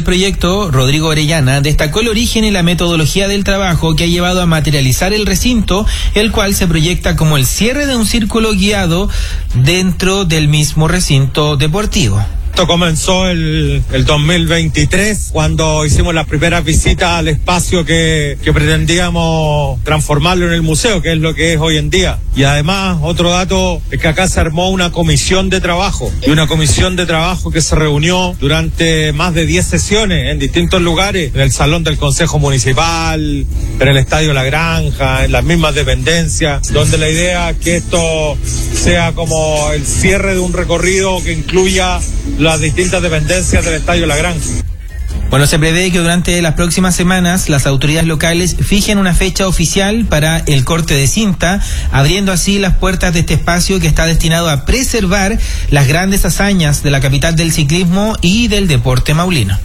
proyecto, Rodrigo Orellana, destacó el origen y la metodología del trabajo que ha llevado a materializar el recinto, el cual se proyecta como el cierre de un círculo guiado dentro del mismo recinto deportivo. Esto comenzó el 2023, cuando hicimos las primeras visitas al espacio que pretendíamos transformarlo en el museo, que es lo que es hoy en día. Y además, otro dato es que acá se armó una comisión de trabajo, y una comisión de trabajo que se reunió durante más de 10 sesiones en distintos lugares, en el Salón del Consejo Municipal, en el Estadio La Granja, en las mismas dependencias, donde la idea es que esto sea como el cierre de un recorrido que incluya las distintas dependencias del Estadio La Granja. Bueno, se prevé que durante las próximas semanas las autoridades locales fijen una fecha oficial para el corte de cinta, abriendo así las puertas de este espacio que está destinado a preservar las grandes hazañas de la capital del ciclismo y del deporte maulino.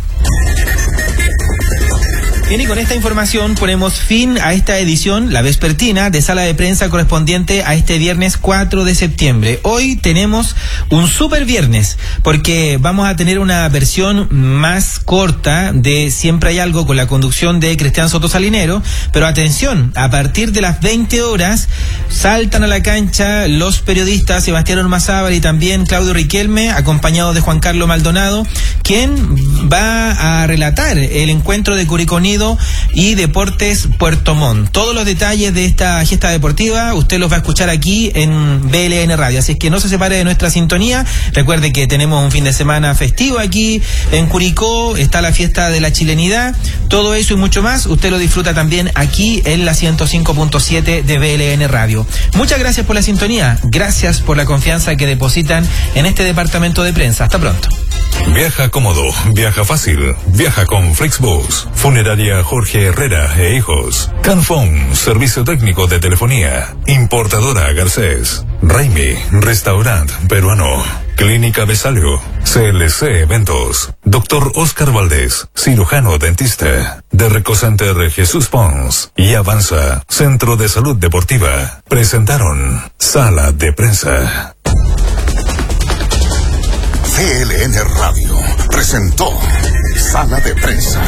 Bien, y con esta información ponemos fin a esta edición, la vespertina, de Sala de Prensa correspondiente a este viernes 4 de septiembre. Hoy tenemos un super viernes, porque vamos a tener una versión más corta de Siempre hay algo, con la conducción de Cristian Soto Salinero, pero atención, a partir de las 20 horas saltan a la cancha los periodistas Sebastián Ormazábal y también Claudio Riquelme, acompañados de Juan Carlos Maldonado, quien va a relatar el encuentro de Curicó Unido y Deportes Puerto Montt. Todos los detalles de esta gesta deportiva usted los va a escuchar aquí en BLN Radio, así es que no se separe de nuestra sintonía. Recuerde que tenemos un fin de semana festivo aquí en Curicó, está la fiesta de la chilenidad, todo eso y mucho más usted lo disfruta también aquí en la 105.7 de BLN Radio. Muchas gracias por la sintonía, gracias por la confianza que depositan en este departamento de prensa. Hasta pronto. Viaja cómodo, viaja fácil, viaja con Flixbus, Funeraria Jorge Herrera e Hijos, Canfón, servicio técnico de telefonía, Importadora Garcés, Raimi, restaurante peruano, Clínica Besalio, CLC Eventos, Dr. Oscar Valdés, cirujano dentista, Derreco Center Jesús Pons y Avanza, Centro de Salud Deportiva, presentaron Sala de Prensa. BLN Radio presentó Sala de Prensa.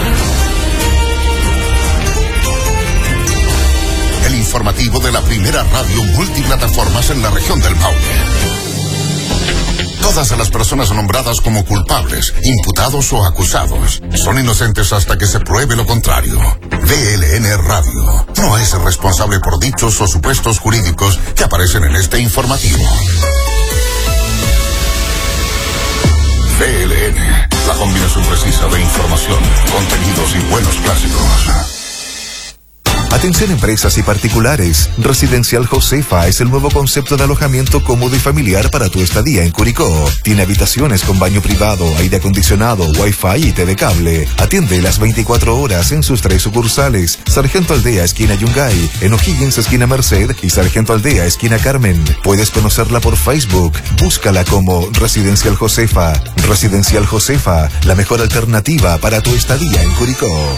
El informativo de la primera radio multiplataformas en la región del Maule. Todas las personas nombradas como culpables, imputados o acusados son inocentes hasta que se pruebe lo contrario. BLN Radio no es responsable por dichos o supuestos jurídicos que aparecen en este informativo. BLN, la combinación precisa de información, contenidos y buenos clásicos. Atención empresas y particulares. Residencial Josefa es el nuevo concepto de alojamiento cómodo y familiar para tu estadía en Curicó. Tiene habitaciones con baño privado, aire acondicionado, wifi y TV cable. Atiende las 24 horas en sus 3 sucursales: Sargento Aldea, esquina Yungay, en O'Higgins, esquina Merced, y Sargento Aldea, esquina Carmen. Puedes conocerla por Facebook. Búscala como Residencial Josefa. Residencial Josefa, la mejor alternativa para tu estadía en Curicó.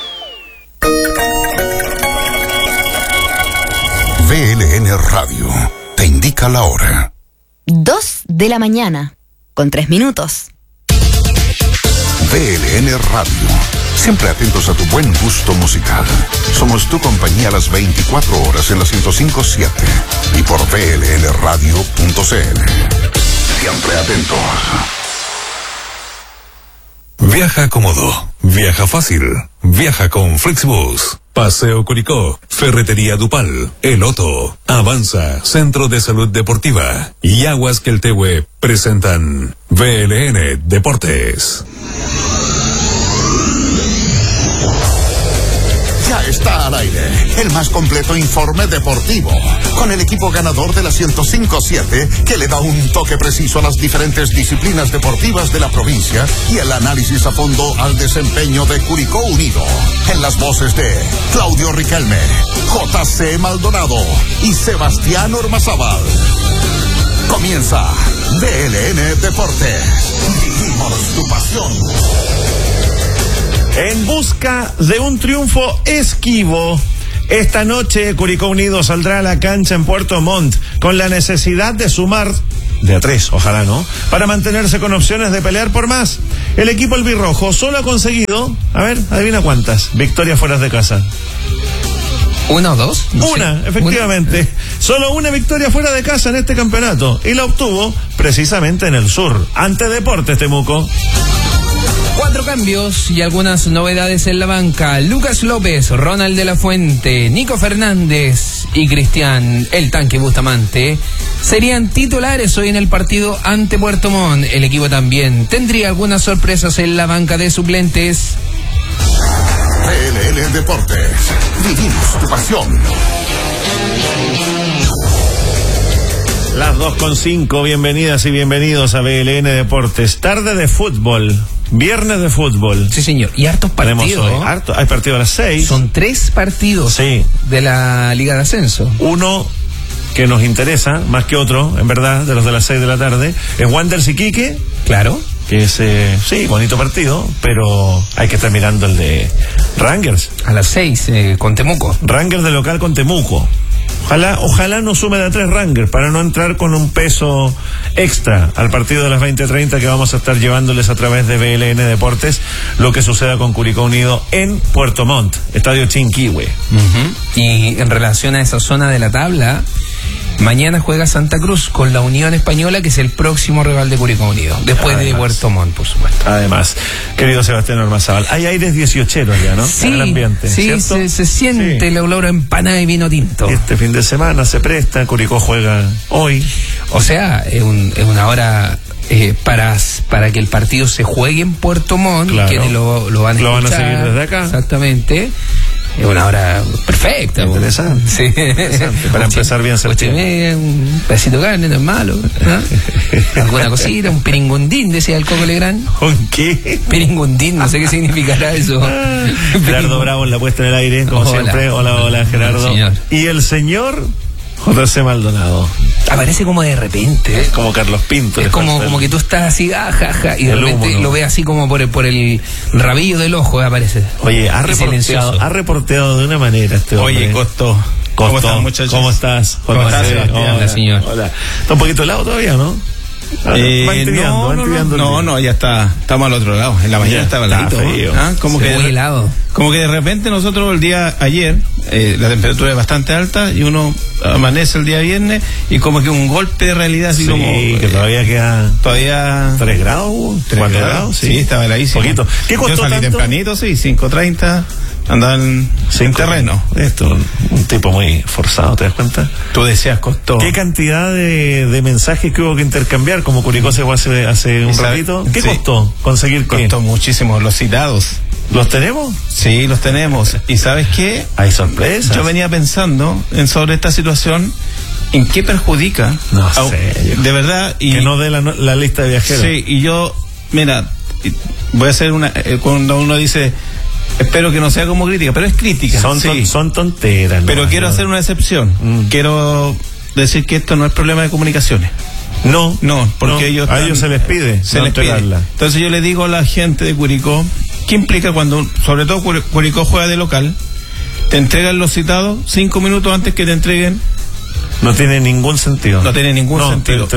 BLN Radio te indica la hora. 2 de la mañana, con 3 minutos. BLN Radio, siempre atentos a tu buen gusto musical. Somos tu compañía a las 24 horas en la 105.7 y por blnradio.cl. Siempre atentos. Viaja cómodo, viaja fácil, viaja con Flixbus. Paseo Curicó, Ferretería Dupal, El Otto, Avanza, Centro de Salud Deportiva y Aguas Queltehue presentan BLN Deportes. Ya está al aire el más completo informe deportivo, con el equipo ganador de la 105.7, que le da un toque preciso a las diferentes disciplinas deportivas de la provincia y el análisis a fondo al desempeño de Curicó Unido. En las voces de Claudio Riquelme, JC Maldonado y Sebastián Ormazábal. Comienza BLN Deportes. Vivimos tu pasión. En busca de un triunfo esquivo, esta noche Curicó Unido saldrá a la cancha en Puerto Montt con la necesidad de sumar de a 3, ojalá no, para mantenerse con opciones de pelear por más. El equipo albirrojo solo ha conseguido, a ver, adivina cuántas victorias fuera de casa. ¿Una o dos? No una, sé. efectivamente. Solo una victoria fuera de casa en este campeonato. Y la obtuvo precisamente en el sur, ante Deportes Temuco. 4 cambios y algunas novedades en la banca. Lucas López, Ronald de la Fuente, Nico Fernández y Cristian El Tanque Bustamante serían titulares hoy en el partido ante Puerto Montt. El equipo también tendría algunas sorpresas en la banca de suplentes. PLL Deportes. Vivimos tu pasión. Las 2:05, bienvenidas y bienvenidos a BLN Deportes. Tarde de fútbol, viernes de fútbol. Sí, señor. Y hartos partidos. Hay partido a las 6. Son 3 partidos de la Liga de Ascenso. Uno que nos interesa, más que otro, en verdad, de los de las 6 de la tarde, es Wanderers Iquique. Claro. Que es, sí, bonito partido, pero hay que estar mirando el de Rangers. A las 6, con Temuco. Rangers de local con Temuco. Ojalá no sume de a 3 Rangers para no entrar con un peso extra al partido de las 20:30 que vamos a estar llevándoles a través de BLN Deportes, lo que suceda con Curicó Unido en Puerto Montt, Estadio Chinquihue. Y en relación a esa zona de la tabla, mañana juega Santa Cruz con la Unión Española, que es el próximo rival de Curicó Unido, después de Puerto Montt, por supuesto. Además, querido Sebastián Ormazábal, hay aires 18 ya, ¿no? Sí, en el ambiente, sí, se siente el olor a empanada y vino tinto. Este fin de semana se presta, Curicó juega hoy. O sea, es una hora para que el partido se juegue en Puerto Montt, claro. Quienes lo van a escuchar, van a seguir desde acá. Exactamente. Es una hora perfecta. Interesante. Sí. Interesante. Para empezar bien septiembre. Un pedacito de carne, no es malo, ¿no? Alguna cosita, un piringundín, decía el Coco Legrand. ¿Un qué? Piringundín, no sé qué significará eso. Gerardo Bravo en la puesta en el aire, como siempre. Hola, Gerardo. Señor. Y el señor J.C. Maldonado. Aparece como de repente. Es como Carlos Pinto. Es como que tú estás así, jaja, y de repente lo ves así como por el rabillo del ojo, aparece. Oye, ha reporteado de una manera este hombre. Oye, Costo. ¿Cómo estás, muchachos? ¿Cómo estás? Hola, señor. Hola. ¿Está un poquito helado todavía, no? No, ya está. Estamos al otro lado. En la mañana estaba heladito. Muy helado. Como que de repente nosotros el día ayer, la temperatura es bastante alta y uno amanece el día viernes y como que un golpe de realidad así como... que todavía queda... Todavía... 3 grados, 4 grados. Sí, estaba heladísimo. Poquito. ¿Qué costó Yo salí tanto? tempranito, sí, 5:30. Andaban sin terreno. Esto, un tipo muy forzado, ¿te das cuenta? Tú decías, costó. ¿Qué cantidad de mensajes que hubo que intercambiar? Como Curicó se fue hace un ratito. ¿Qué costó conseguir qué? Costó muchísimo, los citados. ¿Los tenemos? Sí, los tenemos. ¿Y sabes qué? Hay sorpresas. Yo venía pensando sobre esta situación, ¿en qué perjudica? No sé. De verdad. Y que no dé la lista de viajeros. Sí, y yo, mira, voy a hacer cuando uno dice... Espero que no sea como crítica, pero es crítica. Son tonteras. Pero quiero hacer una excepción. Quiero decir que esto no es problema de comunicaciones. No, porque ellos a ellos se les pide. Entonces yo le digo a la gente de Curicó, ¿qué implica cuando, sobre todo Curicó juega de local, te entregan los citados 5 minutos antes que te entreguen? No tiene ningún sentido. No tiene ningún sentido.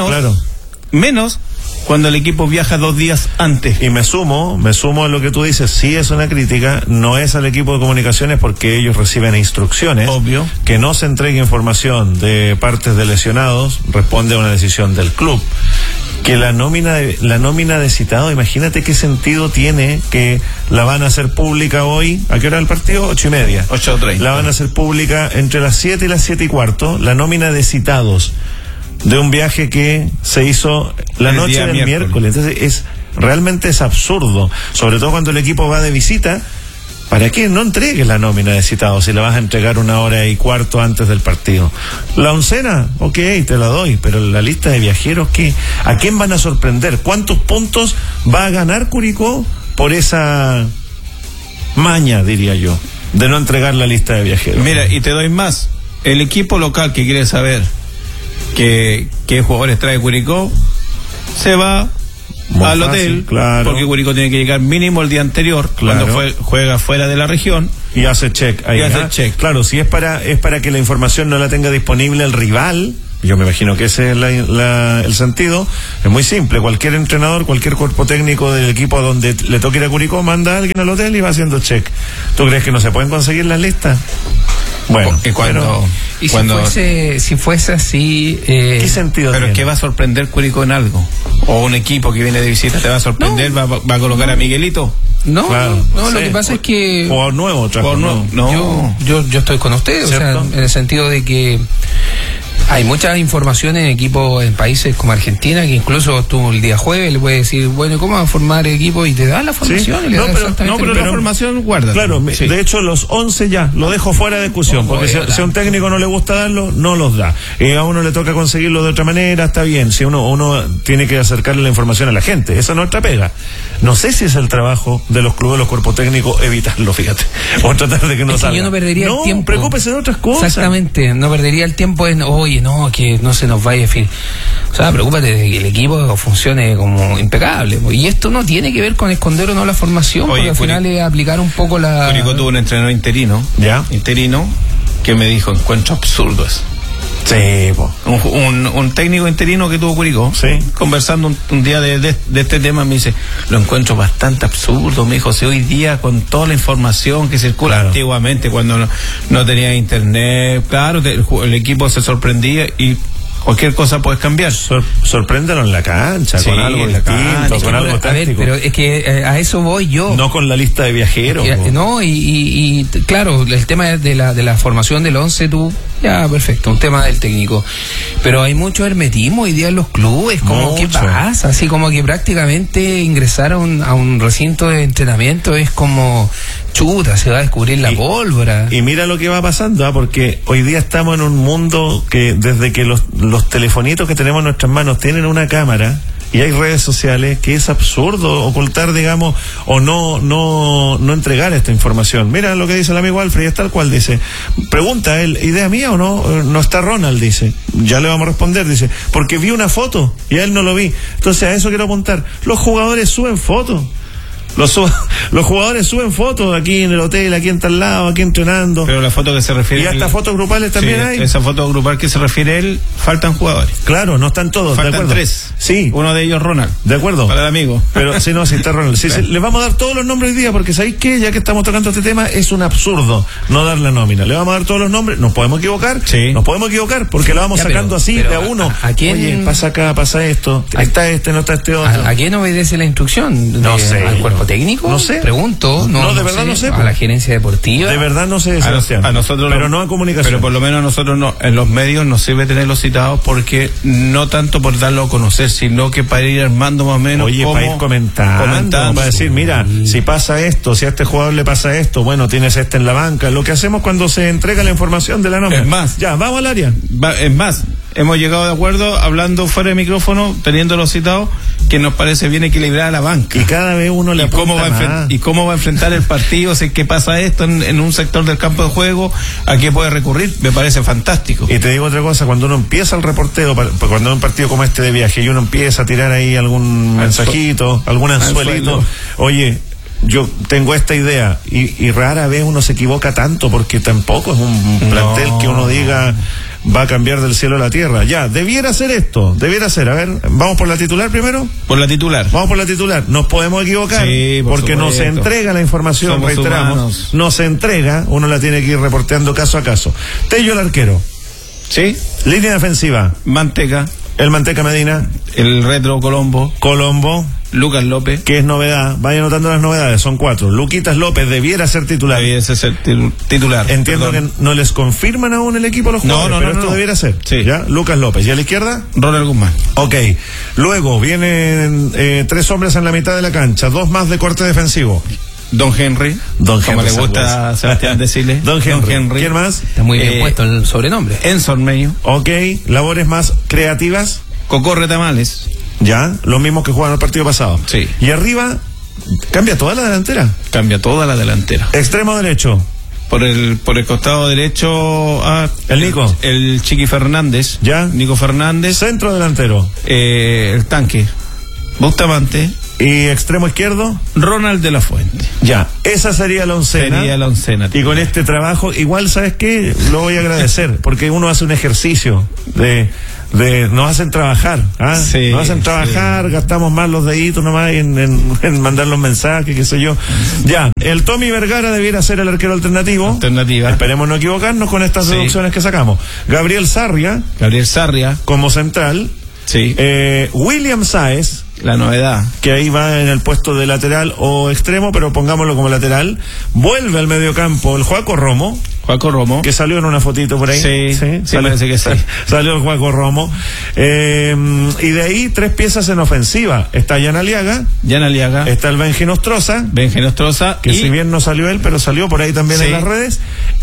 Menos cuando el equipo viaja 2 días antes. Y me sumo a lo que tú dices. Sí es una crítica, no es al equipo de comunicaciones porque ellos reciben instrucciones. Obvio. Que no se entregue información de partes de lesionados responde a una decisión del club. Que la nómina de citado, imagínate qué sentido tiene que la van a hacer pública hoy. ¿A qué hora el partido? 8:30. 8:30. La van a hacer pública entre las 7 y las 7:15. La nómina de citados de un viaje que se hizo la noche del miércoles. Entonces realmente es absurdo, sobre todo cuando el equipo va de visita. ¿Para qué no entregues la nómina de citados si la vas a entregar 1:15 antes del partido? La oncena, ok, te la doy, pero la lista de viajeros, ¿qué? ¿A quién van a sorprender? ¿Cuántos puntos va a ganar Curicó por esa maña, diría yo, de no entregar la lista de viajeros? Mira, y te doy más. El equipo local que quiere saber qué jugadores trae Curicó se va al hotel, claro. Porque Curicó tiene que llegar mínimo el día anterior, claro. Cuando juega fuera de la región, y hace check ahí. Claro, si es para que la información no la tenga disponible el rival, Yo me imagino que ese es el sentido. Es muy simple. Cualquier entrenador, cualquier cuerpo técnico del equipo donde le toque ir a Curicó, manda a alguien al hotel y va haciendo check. ¿Tú crees que no se pueden conseguir las listas? Bueno, si fuese así, ¿qué sentido pero tiene? es que va a sorprender Curicó en algo, o un equipo que viene de visita te va a sorprender, va a colocar a Miguelito. No, Claro, no, lo que pasa es que jugador nuevo, yo estoy con ustedes, o sea, en el sentido de que hay muchas informaciones en equipos en países como Argentina, que incluso tú el día jueves le puedes decir, bueno, ¿cómo va a formar equipo? Y te dan la formación. Sí. Y le dan exactamente pero la formación guarda. Claro, de hecho los 11 ya, lo dejo fuera de discusión, porque si a un técnico no le gusta darlo, no los da. A uno le toca conseguirlo de otra manera, está bien. Si uno tiene que acercarle la información a la gente, esa es nuestra pega. No sé si es el trabajo de los clubes, los cuerpos técnicos, evitarlo, fíjate. O tratar de que no salga. Yo no perdería el tiempo. Preocúpese de otras cosas. Exactamente, no perdería el tiempo en, oye, no, que no se nos vaya a fin. O sea, preocúpate de que el equipo funcione como impecable. Y esto no tiene que ver con esconder o no la formación, porque al final es aplicar un poco la... Curicó tuvo un entrenador interino, que me dijo, encuentro absurdo eso. Sí, un técnico interino que tuvo Curicó, conversando un día de este tema, me dice, lo encuentro bastante absurdo. Me dijo, si hoy día con toda la información que circula antiguamente, cuando no tenía internet, claro, el equipo se sorprendía y cualquier cosa puedes cambiar. Sorpréndelo en la cancha, con algo distinto, con algo táctico. A ver, pero es que a eso voy yo. No con la lista de viajeros. No, y claro, el tema de la formación del 11, ya, perfecto, un tema del técnico. Pero hay mucho hermetismo hoy día en los clubes, como, ¿qué pasa? Así como que prácticamente ingresar a un recinto de entrenamiento es como... chuta, se va a descubrir la pólvora. Y mira lo que va pasando, porque hoy día estamos en un mundo que desde que los telefonitos que tenemos en nuestras manos tienen una cámara y hay redes sociales, que es absurdo ocultar, digamos, o no entregar esta información. Mira lo que dice el amigo Alfred, es tal cual, dice, pregunta él, ¿idea mía o no? No está Ronald, dice. Ya le vamos a responder, dice, porque vi una foto y a él no lo vi. Entonces a eso quiero apuntar. Los jugadores suben fotos. Los jugadores suben fotos aquí en el hotel, aquí en tal lado, aquí entrenando. Pero la foto que se refiere... Y hasta fotos grupales también hay. Esa foto grupal que se refiere él, faltan jugadores. Claro, no están todos, faltan de acuerdo. 3. Sí. Uno de ellos Ronald. De acuerdo. Para el amigo. Pero sí, no, sí está Ronald. Sí, les vamos a dar todos los nombres hoy día, porque ¿sabéis qué? Ya que estamos tocando este tema, es un absurdo no dar la nómina. Le vamos a dar todos los nombres, nos podemos equivocar. Sí. Nos podemos equivocar, porque la vamos sacando así, de a uno. ¿A quién? Oye, pasa acá, pasa esto. Está este, no está este otro. ¿A quién obedece la instrucción? No sé. ¿Al cuerpo técnico? No sé. Pregunto. No, de verdad no sé. A la gerencia deportiva. De verdad no sé, Sebastián. A nosotros pero no a comunicación. Pero por lo menos a nosotros no, en los medios nos sirve tenerlos citados, porque no tanto por darlo a conocer, sino que para ir armando más o menos. Oye, para ir comentando, para decir, mira, si pasa esto, si a este jugador le pasa esto, bueno, tienes este en la banca. Lo que hacemos cuando se entrega la información de la nómina. Es más, ya, vamos al área. Es más, hemos llegado de acuerdo, hablando fuera de micrófono, teniéndolo citado, que nos parece bien equilibrada la banca. Y cada vez uno le apunta más. ¿Y cómo va a enfrentar el partido? Si es que pasa esto en un sector del campo de juego, ¿a qué puede recurrir? Me parece fantástico. Y te digo otra cosa, cuando uno empieza el reporteo, cuando hay un partido como este de viaje y uno empieza a tirar ahí algún mensajito, algún anzuelito, oye, yo tengo esta idea, y rara vez uno se equivoca tanto, porque tampoco es un plantel que uno diga va a cambiar del cielo a la tierra. Ya, debiera ser esto, debiera ser. A ver, ¿vamos por la titular primero? Por la titular. Vamos por la titular. Nos podemos equivocar, porque no se entrega la información, somos reiteramos. Humanos. No se entrega, uno la tiene que ir reporteando caso a caso. Tello el arquero. Sí. Línea defensiva. Manteca. El Manteca Medina. El Retro Colombo. Lucas López. Que es novedad. Vaya anotando las novedades, son 4. Luquitas López debiera ser titular. Debiese ser titular. Entiendo que no les confirman aún el equipo a los jugadores, pero esto debiera ser. Sí. ¿Ya? Lucas López. ¿Y a la izquierda? Ronald Guzmán. Ok. Luego vienen 3 hombres en la mitad de la cancha, 2 más de corte defensivo. Don Henry, como le gusta a Sebastián decirle. Don Henry. ¿Quién más? Está muy bien puesto el sobrenombre. Enzo Ormeño. Ok. Labores más creativas. Cocorre Tamales. Ya, los mismos que jugaron el partido pasado. Sí. Y arriba, cambia toda la delantera. Extremo derecho. Por el costado derecho, el Nico. El Chiqui Fernández. Ya. Nico Fernández. Centro delantero. El Tanque. Bustamante. Y extremo izquierdo, Ronald de la Fuente. Ya, esa sería la oncena. Y con este trabajo, igual, ¿sabes qué? Lo voy a agradecer, porque uno hace un ejercicio de nos hacen trabajar, Sí, nos hacen trabajar, gastamos más los deditos nomás en mandar los mensajes, qué sé yo. Ya, el Tommy Vergara debiera ser el arquero alternativo. Alternativa. Esperemos no equivocarnos con estas deducciones que sacamos. Gabriel Sarria como central. Sí. William Sáez, la novedad, que ahí va en el puesto de lateral o extremo, pero pongámoslo como lateral. Vuelve al mediocampo el Joaco Romo, que salió en una fotito por ahí. Sí, parece que sí. Salió el Joaco Romo. Y de ahí 3 piezas en ofensiva. Está Jan Aliaga. Está el Benji Nostroza, que si bien no salió él, pero salió por ahí también en las redes.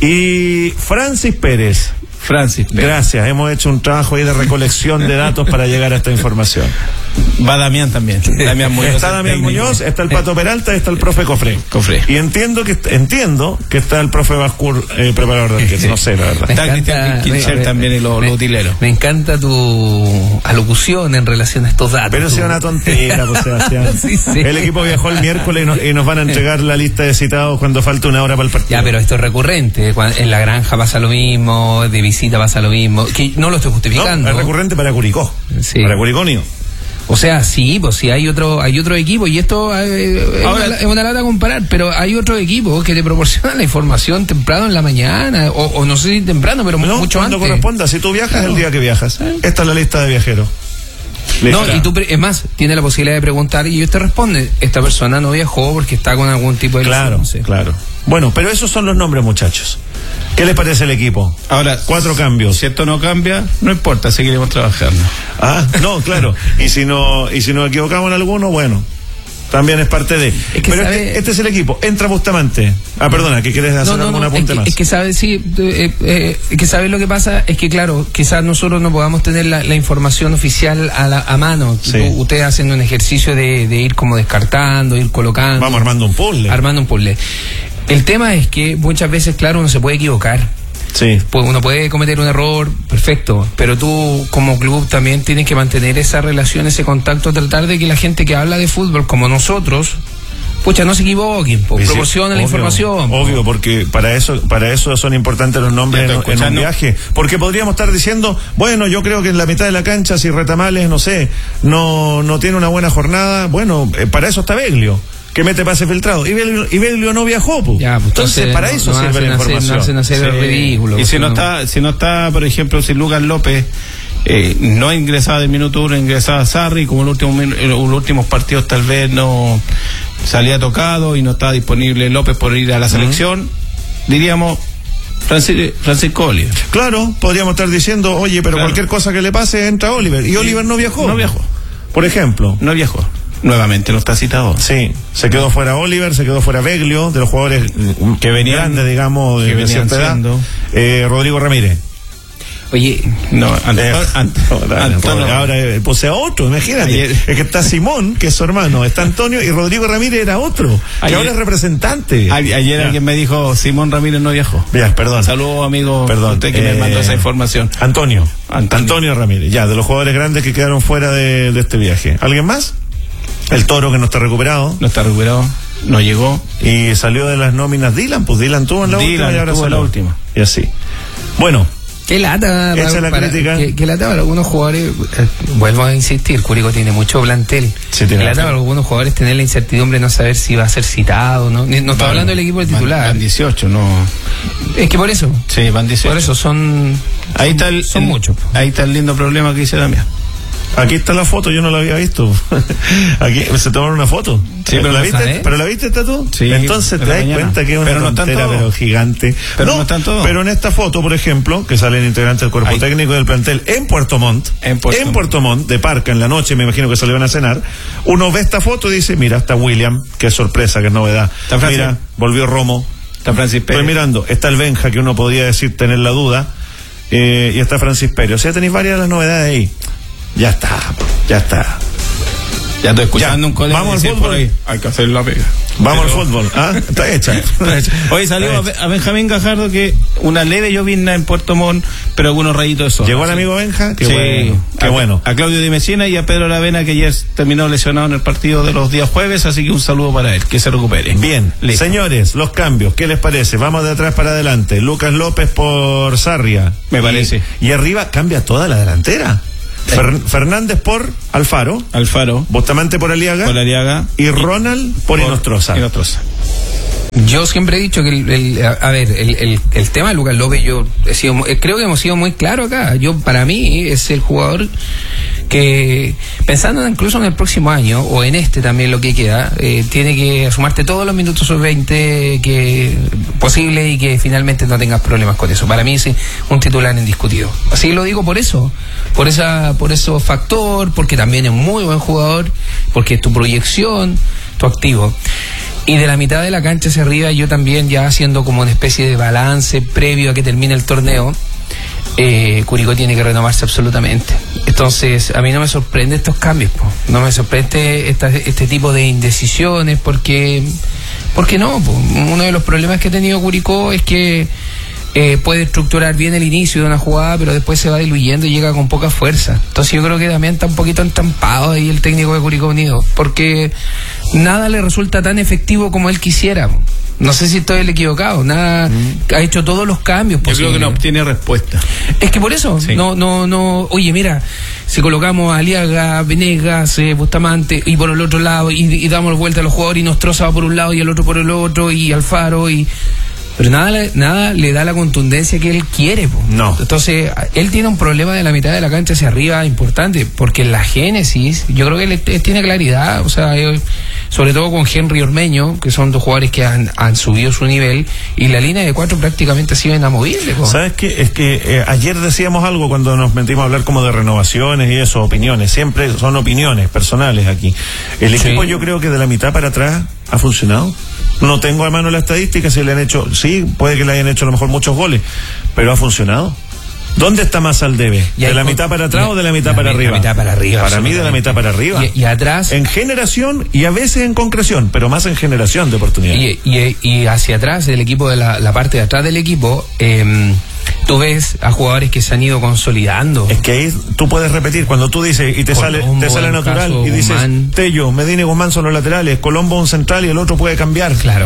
Y Francis Pérez. Gracias, hemos hecho un trabajo ahí de recolección de datos para llegar a esta información. Va Damián también. Está Damián Muñoz, está el Pato Peralta, está el profe Cofré. Y entiendo que está el profe Bascur, preparador de arquero. No sé, la verdad. Está Cristian Kirchner también y los utileros. Me encanta tu alocución en relación a estos datos. Pero sea una tontera, pues, Sebastián. El equipo viajó el miércoles y nos van a entregar la lista de citados cuando falte una hora para el partido. Ya, pero esto es recurrente. En la granja pasa lo mismo, de visita pasa lo mismo. Que no lo estoy justificando. No, es recurrente para Curicó. Para Curicó Unido. O sea, sí, pues sí hay otro equipo, y esto es una lata a comparar, pero hay otro equipo que te proporciona la información temprano en la mañana, o no sé si temprano, pero mucho antes. Cuando corresponda, si tú viajas, el día que viajas. Esta es la lista de viajeros. No, y tú, es más, tienes la posibilidad de preguntar y ellos te responden, esta persona no viajó porque está con algún tipo de lesión. Claro, sí. Claro. Bueno, pero esos son los nombres, muchachos. ¿Qué les parece el equipo? Ahora, 4 cambios. Si esto no cambia, no importa, seguiremos trabajando. No, claro. Y si nos equivocamos en alguno, bueno, también es parte de. Pero este es el equipo. Entra Bustamante. Perdona, ¿que quieres hacer algún apunte más? Es que sabes, que sabes lo que pasa, es que claro, quizás nosotros no podamos tener la información oficial a mano. Sí. Ustedes haciendo un ejercicio de ir como descartando, ir colocando. Vamos armando un puzzle. El tema es que muchas veces, claro, uno se puede equivocar. Sí. Pues uno puede cometer un error, perfecto, pero tú como club también tienes que mantener esa relación, ese contacto, tratar de que la gente que habla de fútbol como nosotros, no se equivoquen, proporcionen la información. Obvio, porque para eso son importantes los nombres en un viaje, porque podríamos estar diciendo, bueno, yo creo que en la mitad de la cancha, si Retamales, no sé, no tiene una buena jornada, bueno, para eso está Beglio, que mete pase filtrado, y Beglio no viajó, pues. Entonces para eso sirve la información. No hacen hacer el ridículo. Y si no está, por ejemplo, si Lucas López no ingresaba del minuto 1, ingresaba Sarri, como los últimos partidos tal vez no salía tocado y no estaba disponible López por ir a la selección, diríamos Francisco Oliver. Claro, podríamos estar diciendo, oye, pero cualquier cosa que le pase entra Oliver, y Oliver no viajó. Por ejemplo. No viajó. Nuevamente no está citado. Sí, se quedó fuera Oliver, se quedó fuera Beglio, de los jugadores que venían grandes, digamos, de cierta edad. Rodrigo Ramírez. Oye, Antonio, ahora puse a otro, imagínate. Es que está Simón, que es su hermano, está Antonio, y Rodrigo Ramírez era otro, que ahora es representante. Ayer alguien me dijo, Simón Ramírez no viajó. Perdón. Saludos, amigo. Perdón. Usted que me mandó esa información. Antonio Ramírez, de los jugadores grandes que quedaron fuera de este viaje. ¿Alguien más? El Toro, que no está recuperado. No llegó. Y salió de las nóminas Dylan, pues Dylan tuvo en la última y ahora tuvo en la última. Y así. Bueno. Qué lata, qué lata para algunos jugadores. Vuelvo a insistir, Curicó tiene mucho plantel. Qué lata para algunos jugadores tener la incertidumbre de no saber si va a ser citado, ¿no? No está hablando del equipo titular. Van 18, no. Es que por eso. Sí, van 18. Por eso son muchos. Ahí está el lindo problema que dice Damián. Aquí está la foto, yo no la había visto. Aquí se tomaron una foto. Sí, pero ¿la viste? ¿Pero la viste, Tatú? Sí. Entonces te das cuenta que es una tontera, pero gigante. Pero no están todos. Pero en esta foto, por ejemplo, que salen integrantes del cuerpo técnico del plantel en Puerto Montt, de Parca, en la noche, me imagino que se le van a cenar, uno ve esta foto y dice, mira, está William, qué sorpresa, qué novedad. Mira, volvió Romo. Está Francis Pérez. Estoy mirando, está el Benja, que uno podría decir tener la duda, y está Francis Pérez. O sea, tenéis varias de las novedades ahí. Ya está. Ya estoy escuchando un colega. Vamos al fútbol. Por ahí, hay que hacer la pega. Vamos al fútbol. Está hecha. Hoy salió a Benjamín Gajardo que una leve llovizna en Puerto Montt, pero algunos rayitos de sol. ¿Llegó el amigo Benja? Qué bueno. A Claudio Di Messina y a Pedro Aravena, que ayer terminó lesionado en el partido de los días jueves, así que un saludo para él, que se recupere. Bien. Listo. Señores, los cambios, ¿qué les parece? Vamos de atrás para adelante. Lucas López por Sarria. Me parece. Y arriba cambia toda la delantera. Fernández por Alfaro. Bustamante por Aliaga. Y Ronald por Inostroza. Yo siempre he dicho que el tema de Lucas López, creo que hemos sido muy claros acá. Para mí es el jugador que, pensando incluso en el próximo año o en también lo que queda, tiene que sumarte todos los minutos sub-20 que posible y que finalmente no tengas problemas con eso. Para mí es un titular indiscutido. Así lo digo por eso, por ese factor, porque también es muy buen jugador, porque es tu proyección, tu activo. Y de la mitad de la cancha hacia arriba, yo también ya haciendo como una especie de balance previo a que termine el torneo, Curicó tiene que renovarse absolutamente. Entonces, a mí no me sorprende estos cambios, no me sorprende este tipo de indecisiones, porque no, uno de los problemas que ha tenido Curicó es que puede estructurar bien el inicio de una jugada, pero después se va diluyendo y llega con poca fuerza. Entonces yo creo que también está un poquito entampado ahí el técnico de Curicó Unido, porque nada le resulta tan efectivo como él quisiera. No sé si estoy equivocado, ha hecho todos los cambios posibles. Yo creo que no obtiene respuesta. Es que por eso, sí. No, oye, mira, si colocamos a Aliaga, Venegas, Bustamante, y por el otro lado, y damos vuelta a los jugadores, y Nostroza va por un lado y el otro por el otro, y Alfaro, pero nada le da la contundencia que él quiere. No. Entonces, él tiene un problema de la mitad de la cancha hacia arriba importante, porque en la génesis, yo creo que él tiene claridad, o sea, sobre todo con Henry Ormeño, que son dos jugadores que han subido su nivel, y la línea de 4 prácticamente ha sido inamovible. ¿Sabes qué? Es que ayer decíamos algo cuando nos metimos a hablar como de renovaciones y eso, opiniones, siempre son opiniones personales aquí. El equipo yo creo que de la mitad para atrás ha funcionado. No tengo a mano la estadística, si le han hecho, sí, puede que le hayan hecho a lo mejor muchos goles, pero ha funcionado. ¿Dónde está más al debe? ¿De la mitad para atrás o de la mitad para arriba? De la mitad para arriba. Para mí de la mitad para arriba. Y atrás. En generación y a veces en concreción, pero más en generación de oportunidades. Y hacia atrás, del equipo, de la parte de atrás del equipo, tú ves a jugadores que se han ido consolidando. Es que ahí tú puedes repetir, cuando tú dices, y te sale natural, y dices, Guzmán. Tello, Medina y Guzmán son los laterales, Colombo un central y el otro puede cambiar. Claro.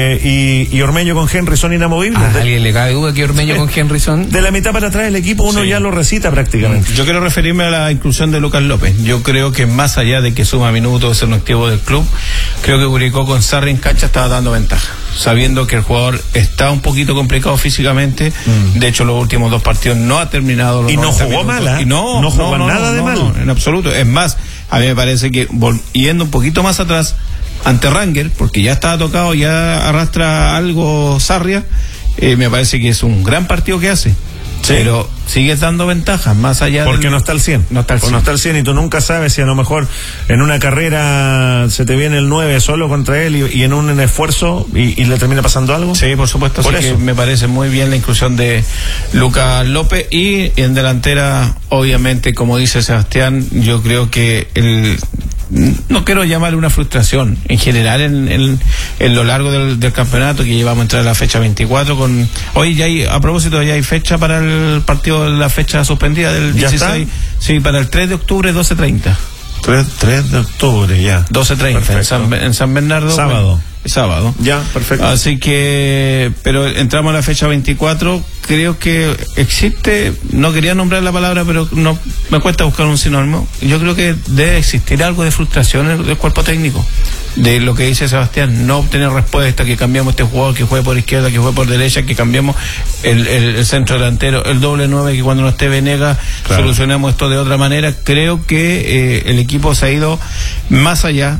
Y Ormeño con Henry son inamovibles. ¿A alguien le cabe duda que Ormeño con Henry son? De la mitad para atrás el equipo uno ya lo recita prácticamente. Yo quiero referirme a la inclusión de Lucas López. Yo creo que más allá de que suma minutos, es un activo del club, creo que Curicó con Sarri en cancha estaba dando ventaja, sabiendo que el jugador está un poquito complicado físicamente. De hecho, los últimos 2 partidos no ha terminado. Y no jugó mal, y no jugó nada de mal. No, en absoluto. Es más, a mí me parece que yendo un poquito más atrás, ante Ranger, porque ya estaba tocado, ya arrastra algo Sarria, me parece que es un gran partido que hace. Sí. Pero sigues dando ventajas más allá porque no está al 100. No está al 100 y tú nunca sabes si a lo mejor en una carrera se te viene el 9 solo contra él y en un esfuerzo y le termina pasando algo. Sí, por supuesto. Por eso que me parece muy bien la inclusión de Lucas López, y en delantera, obviamente, como dice Sebastián, yo creo que no quiero llamarle una frustración en general en lo largo del campeonato, que llevamos a entrar a la fecha 24 con hoy ya hay, a propósito, ya hay fecha para el partido de la fecha suspendida del 16. Sí, para el 3 de octubre 12:30. 3 de octubre ya. 12:30 en San Bernardo. Sábado. Ya, perfecto. Así que, pero entramos a la fecha 24, creo que existe, no quería nombrar la palabra, pero no me cuesta buscar un sinónimo. Yo creo que debe existir algo de frustración en el cuerpo técnico, de lo que dice Sebastián, no obtener respuesta, que cambiamos este jugador, que juegue por izquierda, que juegue por derecha, que cambiemos el centro delantero, el doble 9, que cuando no esté Venegas, claro, solucionamos esto de otra manera. Creo que el equipo se ha ido más allá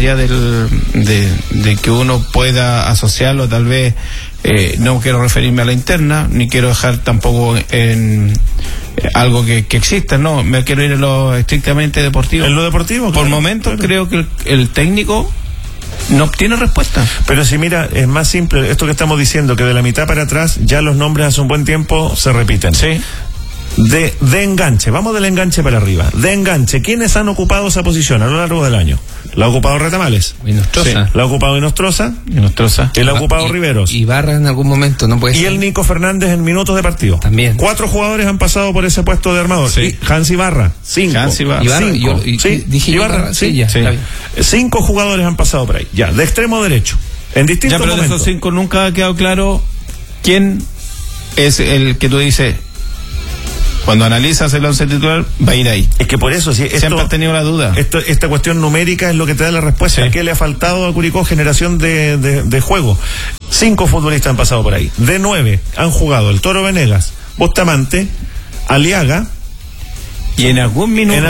de que uno pueda asociarlo, tal vez, no quiero referirme a la interna, ni quiero dejar tampoco en algo que exista, no, me quiero ir en lo estrictamente deportivo. En lo deportivo, por momentos, creo que el técnico no obtiene respuesta. Pero si mira, es más simple esto que estamos diciendo, que de la mitad para atrás ya los nombres hace un buen tiempo se repiten. Sí. De enganche, vamos del enganche para arriba. De enganche, ¿quiénes han ocupado esa posición a lo largo del año? La ha ocupado Retamales. Sí. La ha ocupado Inostroza. Él ha ocupado Riveros. Ibarra en algún momento, no puede ser. Y el Nico Fernández en minutos de partido. También. 4 jugadores han pasado por ese puesto de armador. Sí. Y Hans Ibarra, 5. Dije Ibarra, sí, ya. Sí. 5 jugadores han pasado por ahí. Ya, de extremo derecho. En distintos momentos. Ya, pero de esos 5 nunca ha quedado claro quién es el que tú dices. Cuando analizas el 11 titular, va a ir ahí. Es que por eso, siempre has tenido la duda. Esta cuestión numérica es lo que te da la respuesta. Sí. ¿Qué le ha faltado a Curicó? Generación de juego. 5 futbolistas han pasado por ahí. De 9 han jugado el Toro Venegas, Bustamante, Aliaga. Y en algún minuto,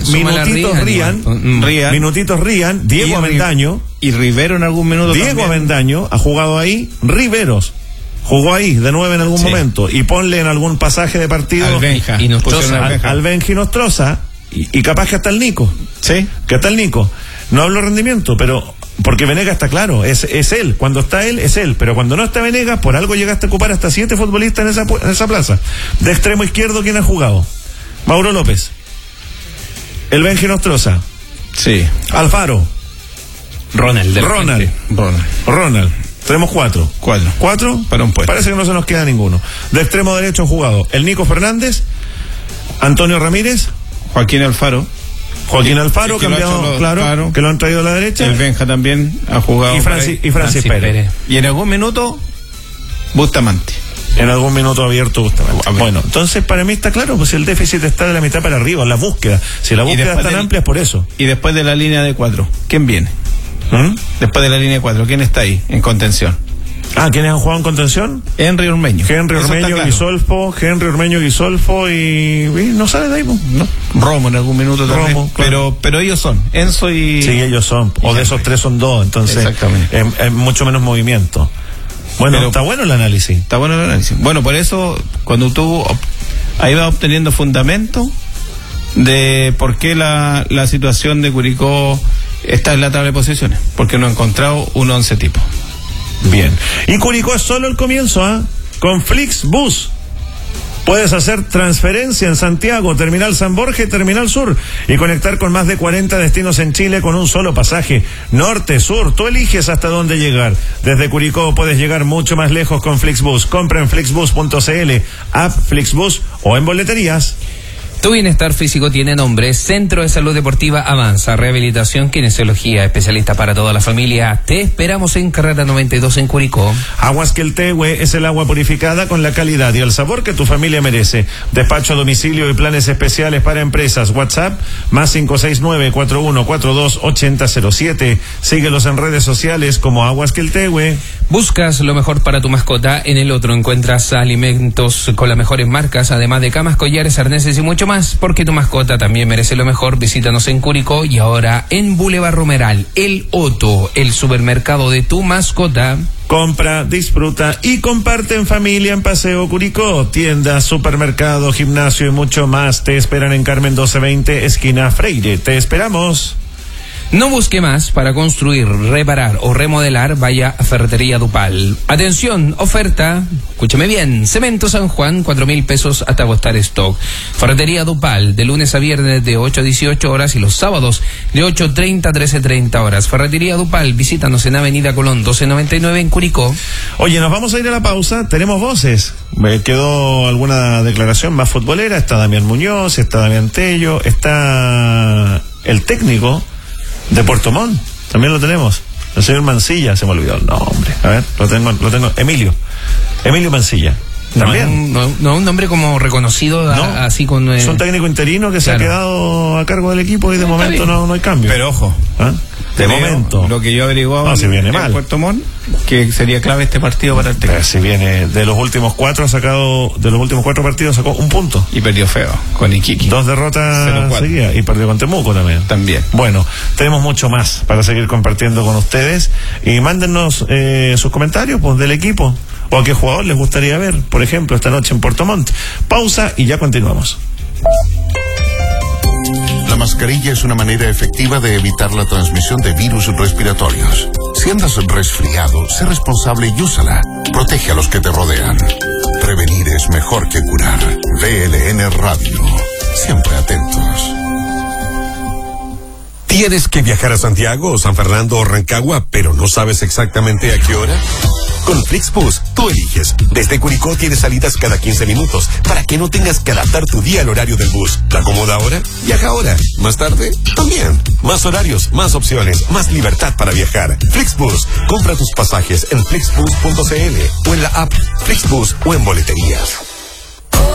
minutitos Rían, Diego Avendaño. Y Rivero en algún minuto Diego también. Avendaño ha jugado ahí. Riveros jugó ahí de 9 en algún momento. Y ponle en algún pasaje de partido al Benji Nostroza y capaz que hasta el Nico. Sí. Que hasta el Nico. No hablo rendimiento, pero porque Venegas está claro, es él. Cuando está él, es él. Pero cuando no está Venegas, por algo llegaste a ocupar hasta 7 futbolistas en esa plaza. De extremo izquierdo, ¿quién ha jugado? Mauro López, el Benji Nostroza, sí, Alfaro, Ronald. Tenemos 4. ¿Cuatro? Para un puesto. Parece que no se nos queda ninguno. De extremo derecho han jugado el Nico Fernández, Antonio Ramírez, Joaquín Alfaro, cambiado, claro, que lo han traído a la derecha. El Benja también ha jugado. Y Francis Pérez. Y en algún minuto, Bustamante. En algún minuto abierto Bustamante. Bueno, entonces para mí está claro, pues el déficit está de la mitad para arriba, la búsqueda. Si la búsqueda es tan amplia es por eso. Y después de la línea de 4, ¿quién viene? Después de la línea de 4, ¿quién está ahí en contención? ¿Quiénes han jugado en contención? Henry Ormeño, Guisolfo y no sale de ahí, ¿no? Romo en algún minuto también. Claro. Pero ellos son Enzo y... Sí, ellos son. O de esos 3 son 2, entonces exactamente. Mucho menos movimiento. Bueno, pero está bueno el análisis. Bueno, por eso, cuando tú ahí vas obteniendo fundamento de por qué la situación de Curicó está en la tabla de posiciones, porque no ha encontrado un 11 tipo. Bien. Y Curicó es solo el comienzo, con Flixbus. Puedes hacer transferencia en Santiago, Terminal San Borja y Terminal Sur, y conectar con más de 40 destinos en Chile con un solo pasaje. Norte, sur, tú eliges hasta dónde llegar. Desde Curicó puedes llegar mucho más lejos con Flixbus. Compra en flixbus.cl, app Flixbus o en boleterías. Tu bienestar físico tiene nombre. Centro de Salud Deportiva Avanza. Rehabilitación, kinesiología, especialista para toda la familia. Te esperamos en Carrera 92 en Curicó. Aguas Queltehue es el agua purificada con la calidad y el sabor que tu familia merece. Despacho a domicilio y planes especiales para empresas. WhatsApp más 569-4142-8007. Síguelos en redes sociales como Aguas Queltehue. Buscas lo mejor para tu mascota. En el otro encuentras alimentos con las mejores marcas, además de camas, collares, arneses y mucho más, porque tu mascota también merece lo mejor. Visítanos en Curicó y ahora en Boulevard Romeral. El Otto, el supermercado de tu mascota. Compra, disfruta y comparte en familia en Paseo Curicó. Tiendas, supermercado, gimnasio y mucho más te esperan en Carmen 1220, esquina Freire. Te esperamos. No busque más para construir, reparar o remodelar, vaya a Ferretería Dupal. Atención, oferta, escúcheme bien, Cemento San Juan, 4.000 pesos hasta agotar stock. Ferretería Dupal, de lunes a viernes de 8 a 18 horas y los sábados de 8:30 a 13:30 horas. Ferretería Dupal, visítanos en Avenida Colón 1299 en Curicó. Oye, nos vamos a ir a la pausa, tenemos voces. Me quedó alguna declaración más futbolera, está Damián Muñoz, está Damián Tello, está el técnico de Puerto Montt, también lo tenemos. El señor Mancilla, se me olvidó el nombre. A ver, lo tengo. Emilio Mancilla. También. No, un nombre como reconocido, así con... Es un técnico interino que se ha quedado a cargo del equipo y de momento no hay cambio. Pero ojo, de momento. Lo que yo averiguaba en Puerto Montt, que sería clave este partido para el técnico. Si viene de los últimos 4 partidos sacó un punto. Y perdió feo, con Iquique. 2 derrotas seguidas y perdió con Temuco también. Bueno, tenemos mucho más para seguir compartiendo con ustedes y mándennos sus comentarios del equipo. ¿O a qué jugador les gustaría ver, por ejemplo, esta noche en Puerto Montt? Pausa y ya continuamos. La mascarilla es una manera efectiva de evitar la transmisión de virus respiratorios. Si andas resfriado, sé responsable y úsala. Protege a los que te rodean. Prevenir es mejor que curar. VLN Radio. Siempre atentos. ¿Tienes que viajar a Santiago, San Fernando o Rancagua, pero no sabes exactamente a qué hora? Con Flixbus, tú eliges. Desde Curicó tienes salidas cada 15 minutos para que no tengas que adaptar tu día al horario del bus. ¿Te acomoda ahora? Viaja ahora. ¿Más tarde? También. Más horarios, más opciones, más libertad para viajar. Flixbus. Compra tus pasajes en flixbus.cl o en la app Flixbus o en boleterías.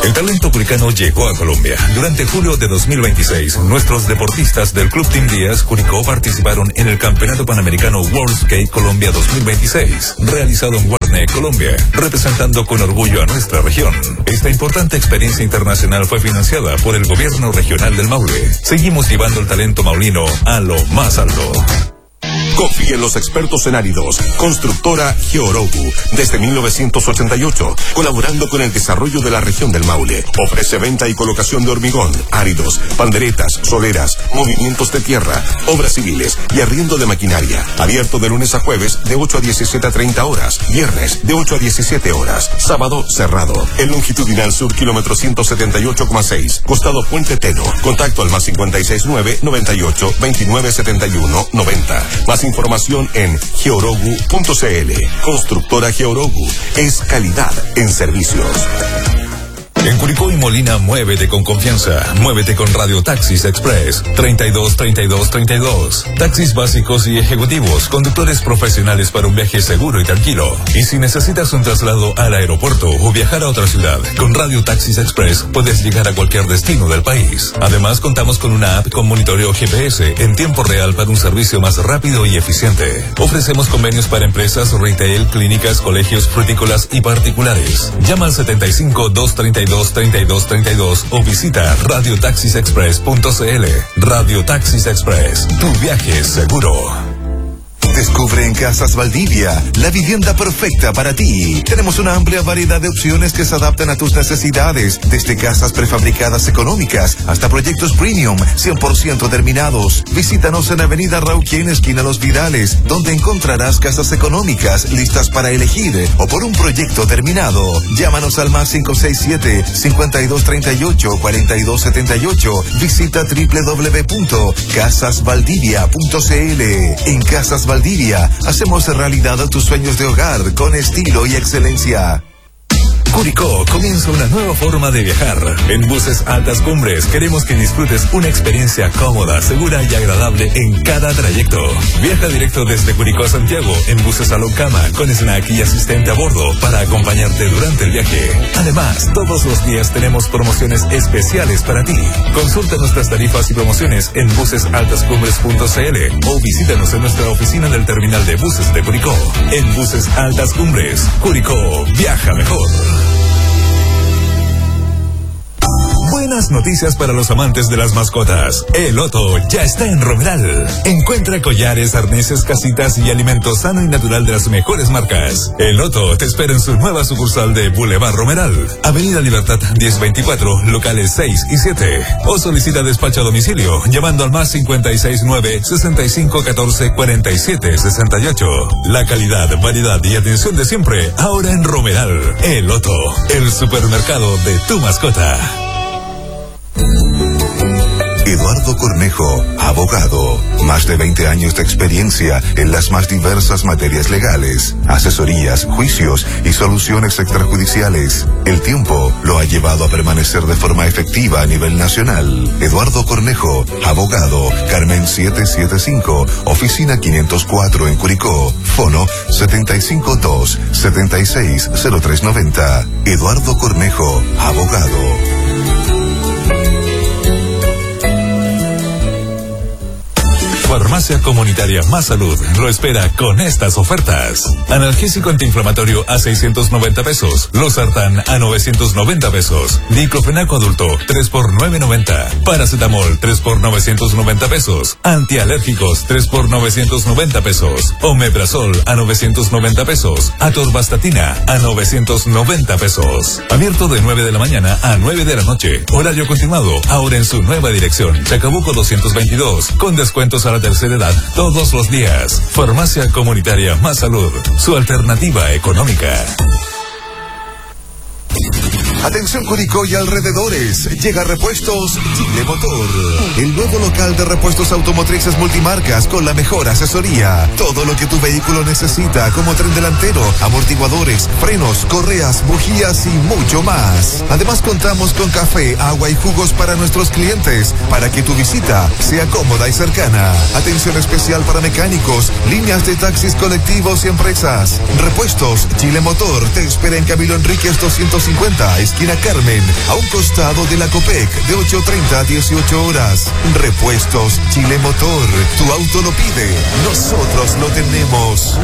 El talento curicano llegó a Colombia. Durante julio de 2026, nuestros deportistas del Club Team Díaz Curicó participaron en el Campeonato Panamericano World Skate Colombia 2026, realizado en Guarne, Colombia, representando con orgullo a nuestra región. Esta importante experiencia internacional fue financiada por el Gobierno Regional del Maule. Seguimos llevando el talento maulino a lo más alto. Confía en los expertos en áridos. Constructora Georogu, desde 1988, colaborando con el desarrollo de la región del Maule. Ofrece venta y colocación de hormigón, áridos, panderetas, soleras, movimientos de tierra, obras civiles y arriendo de maquinaria. Abierto de lunes a jueves de 8 a 17:30 horas, viernes de 8 a 17 horas, sábado cerrado. El longitudinal sur, kilómetro 178,6, costado Puente Teno. Contacto al +569 98 29 71 90. Más información en georogu.cl. Constructora Georogu es calidad en servicios. En Curicó y Molina, muévete con confianza. Muévete con Radio Taxis Express 323232. Taxis básicos y ejecutivos, conductores profesionales para un viaje seguro y tranquilo. Y si necesitas un traslado al aeropuerto o viajar a otra ciudad, con Radio Taxis Express puedes llegar a cualquier destino del país. Además, contamos con una app con monitoreo GPS en tiempo real para un servicio más rápido y eficiente. Ofrecemos convenios para empresas, retail, clínicas, colegios, frutícolas y particulares. Llama al 75-232-3232 o visita radiotaxisexpress.cl. Radio Taxis Express, tu viaje es seguro. Descubre en Casas Valdivia la vivienda perfecta para ti. Tenemos una amplia variedad de opciones que se adaptan a tus necesidades, desde casas prefabricadas económicas hasta proyectos premium 100% terminados. Visítanos en Avenida Rauquien, esquina Los Vidales, donde encontrarás casas económicas listas para elegir o por un proyecto terminado. Llámanos al +567-5238-4278. Visita www.casasvaldivia.cl. En Casas Valdivia hacemos realidad tus sueños de hogar con estilo y excelencia. Curicó comienza una nueva forma de viajar. En Buses Altas Cumbres queremos que disfrutes una experiencia cómoda, segura y agradable en cada trayecto. Viaja directo desde Curicó a Santiago en buses Salón Cama con snack y asistente a bordo para acompañarte durante el viaje. Además, todos los días tenemos promociones especiales para ti. Consulta nuestras tarifas y promociones en busesaltascumbres.cl o visítanos en nuestra oficina del terminal de buses de Curicó. En Buses Altas Cumbres, Curicó, viaja mejor. Buenas noticias para los amantes de las mascotas. El Loto ya está en Romeral. Encuentra collares, arneses, casitas y alimentos sano y natural de las mejores marcas. El Loto te espera en su nueva sucursal de Boulevard Romeral, Avenida Libertad 1024, locales 6 y 7. O solicita despacho a domicilio llamando al +569-6514-4768. La calidad, variedad y atención de siempre, ahora en Romeral. El Loto, el supermercado de tu mascota. Eduardo Cornejo, abogado. Más de 20 años de experiencia en las más diversas materias legales, asesorías, juicios y soluciones extrajudiciales. El tiempo lo ha llevado a permanecer de forma efectiva a nivel nacional. Eduardo Cornejo, abogado. Carmen 775, oficina 504 en Curicó. Fono 752-760390. Eduardo Cornejo, abogado. Farmacia Comunitaria Más Salud lo espera con estas ofertas. Analgésico antiinflamatorio a 690 pesos. Losartán a 990 pesos. Diclofenaco adulto 3 por 990. Paracetamol 3 por 990 pesos. Antialérgicos 3 por 990 pesos. Omeprazol a 990 pesos. Atorvastatina a 990 pesos. Abierto de 9 de la mañana a 9 de la noche. Horario continuado. Ahora en su nueva dirección. Chacabuco 222. Con descuentos a la tercera edad todos los días. Farmacia Comunitaria Más Salud, su alternativa económica. Atención Curicó y alrededores, llega Repuestos Chile Motor, el nuevo local de repuestos automotrices multimarcas con la mejor asesoría. Todo lo que tu vehículo necesita, como tren delantero, amortiguadores, frenos, correas, bujías y mucho más. Además contamos con café, agua y jugos para nuestros clientes, para que tu visita sea cómoda y cercana. Atención especial para mecánicos, líneas de taxis colectivos y empresas. Repuestos Chile Motor te espera en Camilo Enríquez 250, esquina Carmen, a un costado de la Copec, de 8:30 a 18 horas. Repuestos Chile Motor. Tu auto lo pide, nosotros lo tenemos.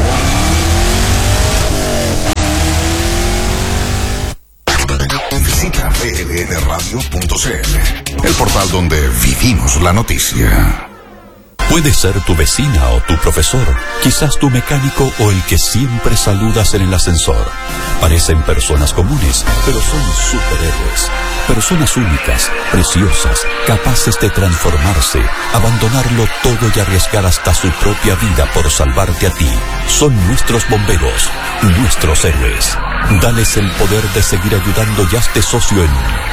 Visita blnradio.cl, el portal donde vivimos la noticia. Puede ser tu vecina o tu profesor, quizás tu mecánico o el que siempre saludas en el ascensor. Parecen personas comunes, pero son superhéroes. Personas únicas, preciosas, capaces de transformarse, abandonarlo todo y arriesgar hasta su propia vida por salvarte a ti. Son nuestros bomberos, nuestros héroes. Dales el poder de seguir ayudando y hazte socio en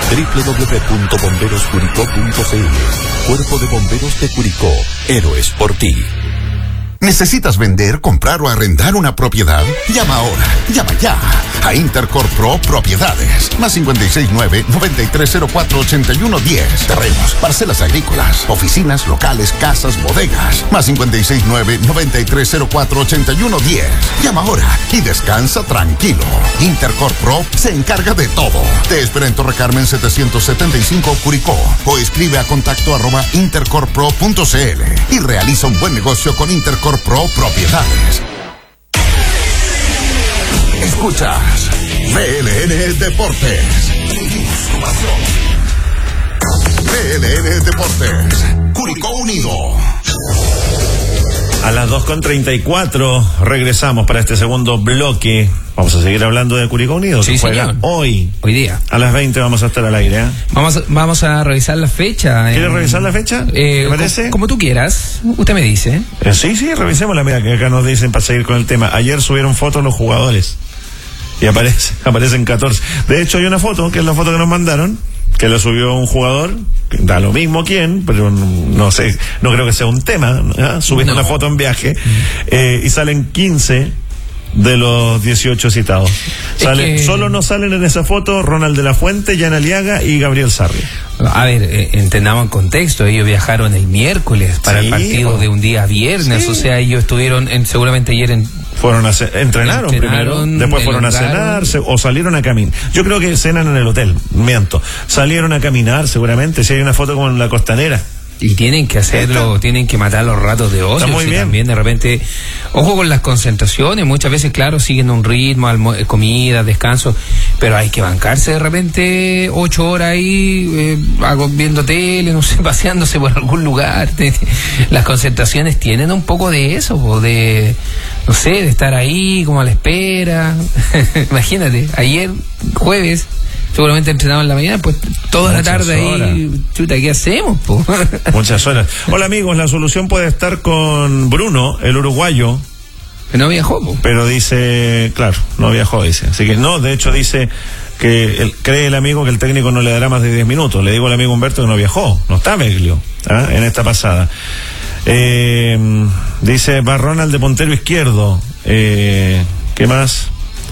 www.bomberoscuricó.cl. Cuerpo de Bomberos de Curicó. Héroes por ti. ¿Necesitas vender, comprar o arrendar una propiedad? Llama ahora, llama ya a Intercorp Pro Propiedades. Más 569-9304-8110. Terrenos, parcelas agrícolas, oficinas, locales, casas, bodegas. Más 569-9304-8110. Llama ahora y descansa tranquilo. Intercorp Pro se encarga de todo. Te espera en Torre Carmen 775 Curicó o escribe a contacto@intercorppro.cl y realiza un buen negocio con Intercorp Pro Propiedades. Escuchas BLN Deportes. BLN Deportes. Curicó Unido. A las 2:34 regresamos para este segundo bloque. Vamos a seguir hablando de Curicó Unido. Sí, señor. Hoy día. A las 20 vamos a estar al aire. Vamos a revisar la fecha. ¿Quieres revisar la fecha? ¿Te parece? Como tú quieras. Usted me dice. Sí, revisémosla. Mira, que acá nos dicen para seguir con el tema. Ayer subieron fotos los jugadores. Y aparecen 14. De hecho, hay una foto, que es la foto que nos mandaron, que la subió un jugador, da lo mismo quién, pero no sé, no creo que sea un tema, subiendo una foto en viaje, y salen 15 de los 18 citados. Solo no salen en esa foto Ronald de la Fuente, Jan Aliaga y Gabriel Sarri. A ver, entendamos el contexto. Ellos viajaron el miércoles para el partido de un día viernes. O sea, ellos estuvieron seguramente ayer entrenaron primero, después fueron a cenar o salieron a caminar. Yo creo que cenan en el hotel, miento. Salieron a caminar seguramente, si hay una foto con la costanera. Y tienen que hacerlo, tienen que matar los ratos de ocio. Muy bien. También de repente, ojo con las concentraciones, muchas veces, claro, siguen un ritmo, comida, descanso, pero hay que bancarse de repente 8 horas ahí, viendo tele, no sé, paseándose por algún lugar. Las concentraciones tienen un poco de eso, de, no sé, de estar ahí como a la espera. Imagínate, ayer, jueves, seguramente entrenaban en la mañana, pues toda la tarde ahí, chuta, ¿qué hacemos, po? Muchas horas. Hola amigos, la solución puede estar con Bruno, el uruguayo. Que no viajó, po. Pero dice, claro, no viajó, dice. Así que no, de hecho dice que cree el amigo que el técnico no le dará más de 10 minutos. Le digo al amigo Humberto que no viajó, no está Beglio, en esta pasada. Dice, va Ronald de puntero izquierdo. ¿Qué más?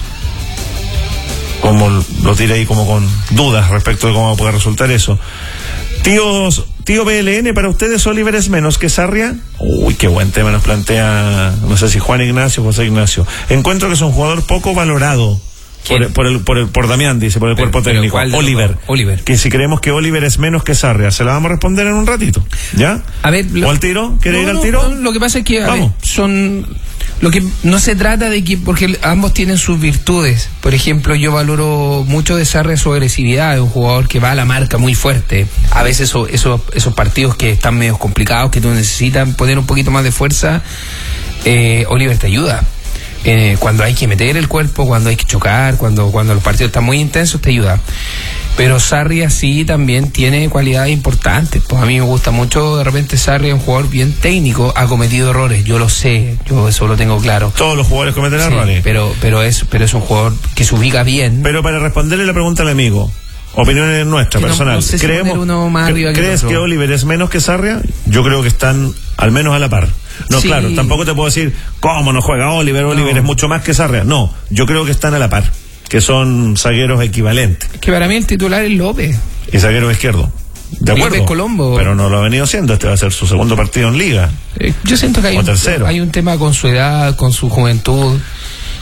Como lo tiré ahí como con dudas respecto de cómo puede resultar eso. Tío BLN, para ustedes Oliver es menos que Sarria. Uy, qué buen tema nos plantea, no sé si Juan Ignacio o José Ignacio. Encuentro que es un jugador poco valorado por Damián, dice, por el cuerpo técnico. Oliver. Que si creemos que Oliver es menos que Sarria, se la vamos a responder en un ratito. ¿Ya? A ver, ¿O al tiro? ¿Quiere ir al tiro? No, lo que pasa es que lo que no se trata de que, porque ambos tienen sus virtudes. Por ejemplo, yo valoro mucho de Sarria su agresividad, es un jugador que va a la marca muy fuerte. A veces esos partidos que están medio complicados, que tú necesitas poner un poquito más de fuerza, Oliver te ayuda. Cuando hay que meter el cuerpo, cuando hay que chocar, cuando los partidos están muy intensos, te ayuda. Pero Sarria sí también tiene cualidades importantes. Pues a mí me gusta mucho, de repente Sarria es un jugador bien técnico, ha cometido errores, yo lo sé, yo eso lo tengo claro. Todos los jugadores cometen errores. Pero es un jugador que se ubica bien. Pero para responderle la pregunta al amigo, opiniones nuestra, personal. No sé si ¿Crees que Oliver es menos que Sarria? Yo creo que están al menos a la par. No, sí. Claro, tampoco te puedo decir cómo no juega Oliver. Oliver es mucho más que Sarria. No, yo creo que están a la par, que son zagueros equivalentes. Que para mí el titular es López. Y zaguero izquierdo. De acuerdo. López Colombo. Pero no lo ha venido haciendo. Este va a ser su segundo partido en Liga. Yo siento que hay un tema con su edad, con su juventud.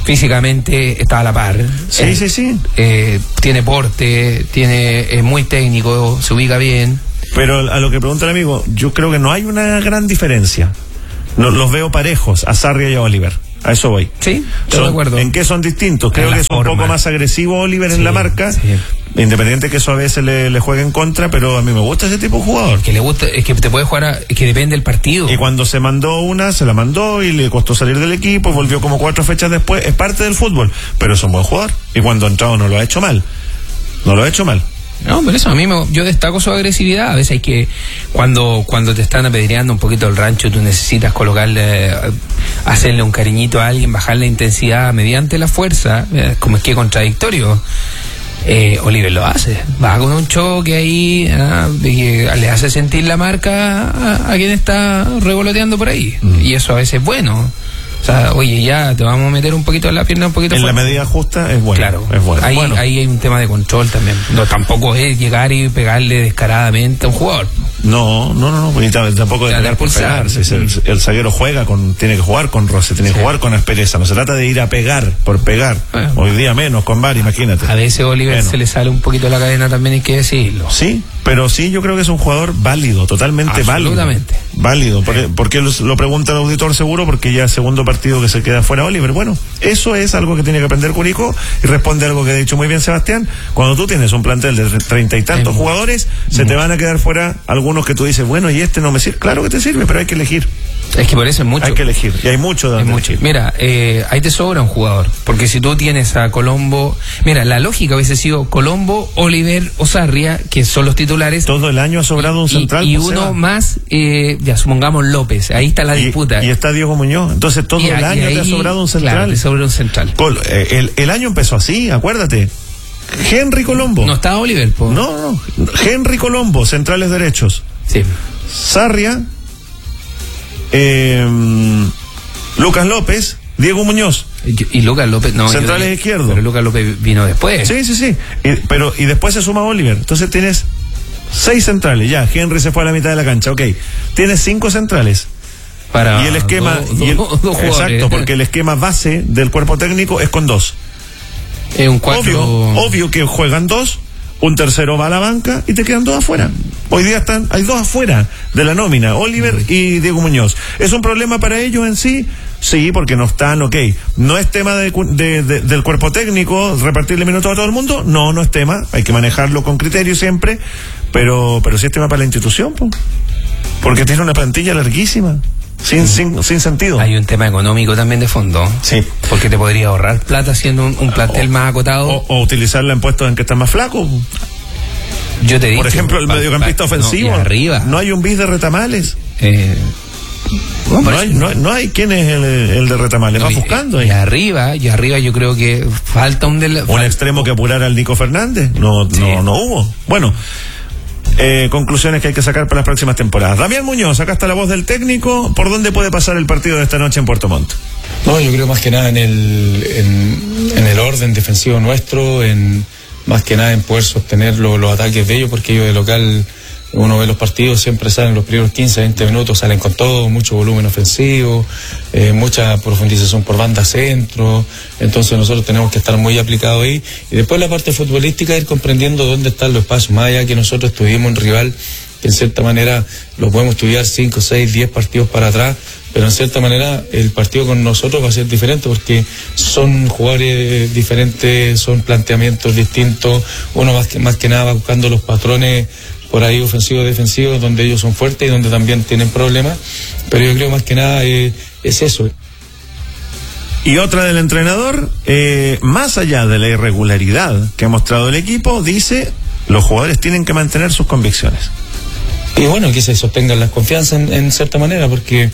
Físicamente está a la par. Sí. Tiene porte, es muy técnico, se ubica bien. Pero a lo que pregunta el amigo, yo creo que no hay una gran diferencia. Los veo parejos, a Sarria y a Oliver. A eso voy. Sí, estoy de acuerdo. ¿En qué son distintos? Creo que es un poco más agresivo Oliver en la marca. Sí. Independiente que eso a veces le juegue en contra, pero a mí me gusta ese tipo de jugador. Que le gusta, es que te puede jugar, es que depende del partido. Y cuando se mandó una, se la mandó y le costó salir del equipo, volvió como 4 fechas después. Es parte del fútbol, pero es un buen jugador. Y cuando ha entrado no lo ha hecho mal. No, pero eso, yo destaco su agresividad. A veces hay que, cuando te están apedreando un poquito el rancho, tú necesitas hacerle un cariñito a alguien, bajar la intensidad mediante la fuerza, como es que contradictorio. Oliver lo hace, va con un choque ahí, le hace sentir la marca a quien está revoloteando por ahí, y eso a veces es bueno. O sea, oye, ya te vamos a meter un poquito en la pierna, un poquito en fuerte. La medida justa es bueno. Claro, es bueno. Ahí hay un tema de control también. No, tampoco es llegar y pegarle descaradamente a un jugador. No, tampoco de pegar por pegar. Si el zaguero tiene que jugar con roce, tiene que jugar con aspereza. No se trata de ir a pegar por pegar. Hoy día menos con VAR, imagínate. A veces Oliver se le sale un poquito la cadena también, hay que decirlo. Sí, pero sí, yo creo que es un jugador válido, totalmente absolutamente válido. ¿Por qué lo pregunta el auditor seguro? Porque ya es segundo partido que se queda fuera Oliver. Bueno, eso es algo que tiene que aprender Curicó, y responde algo que ha dicho muy bien Sebastián. Cuando tú tienes un plantel de 30 y tantos jugadores, se te van a quedar fuera algunos que tú dices, bueno, y este no me sirve. Claro que te sirve, pero hay que elegir. Es que por eso es mucho. Hay que elegir, y hay mucho de elegir. Mira, ahí te sobra un jugador, porque si tú tienes a Colombo, mira, la lógica hubiese sido Colombo, Oliver o Sarria, que son los titulares. Todo el año ha sobrado un central. Y uno más, ya supongamos López, ahí está la disputa. Y está Diego Muñoz, entonces todo el año te ha sobrado un central. Claro, te sobra un central. El año empezó así, acuérdate. Henry Colombo. No estaba Oliver, po. No. Henry Colombo, centrales derechos. Sí. Sarria, Lucas López, Diego Muñoz. Y Lucas López, no. Centrales izquierdos. Pero Lucas López vino después. Sí. Y después se suma Oliver. Entonces tienes 6 centrales. Ya, Henry se fue a la mitad de la cancha. Ok. Tienes 5 centrales. Y el esquema. Exacto, porque el esquema base del cuerpo técnico es con 2. Es un 4. Obvio que juegan 2. Un tercero va a la banca y te quedan 2 afuera. Hoy día hay 2 afuera de la nómina, Oliver y Diego Muñoz. ¿Es un problema para ellos en sí? Sí, porque no están, ok. ¿No es tema del cuerpo técnico repartirle minutos a todo el mundo? No es tema. Hay que manejarlo con criterio siempre. Pero sí es tema para la institución, porque tiene una plantilla larguísima. Sin sentido. Hay un tema económico también de fondo. Sí. Porque te podría ahorrar plata haciendo un plantel más acotado. O utilizarla en puestos en que estás más flaco. Yo te digo. Por ejemplo, el mediocampista ofensivo. Arriba. No hay un bis de Retamales. No hay. ¿Quién es el de Retamales? Va buscando ahí. Y arriba yo creo que falta un extremo que apurara al Nico Fernández. No hubo. Bueno. Conclusiones que hay que sacar para las próximas temporadas. Damián Muñoz, acá está la voz del técnico. ¿Por dónde puede pasar el partido de esta noche en Puerto Montt? No, yo creo más que nada en el orden defensivo nuestro, más que nada en poder sostener los ataques de ellos, porque ellos de local, uno ve los partidos, siempre salen los primeros 15, 20 minutos, salen con todo, mucho volumen ofensivo, mucha profundización por banda centro. Entonces nosotros tenemos que estar muy aplicados ahí, y después la parte futbolística, ir comprendiendo dónde están los espacios, más allá que nosotros estudiemos un rival que en cierta manera lo podemos estudiar 5, 6, 10 partidos para atrás, pero en cierta manera el partido con nosotros va a ser diferente, porque son jugadores diferentes, son planteamientos distintos. Uno más que nada va buscando los patrones por ahí ofensivos, defensivos, donde ellos son fuertes y donde también tienen problemas, pero yo creo más que nada es eso. Y otra del entrenador, más allá de la irregularidad que ha mostrado el equipo, dice, los jugadores tienen que mantener sus convicciones. Y bueno, que se sostengan las confianzas en cierta manera, porque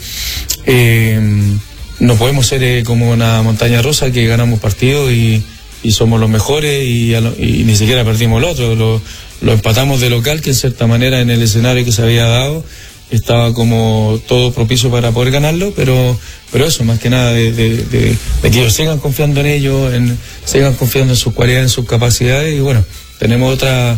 no podemos ser como una montaña rusa que ganamos partidos y somos los mejores y ni siquiera perdimos el otro, lo empatamos de local, que en cierta manera en el escenario que se había dado estaba como todo propicio para poder ganarlo, pero eso, más que nada de que ellos sigan confiando en ellos, sigan confiando en sus cualidades, en sus capacidades, y bueno, tenemos otra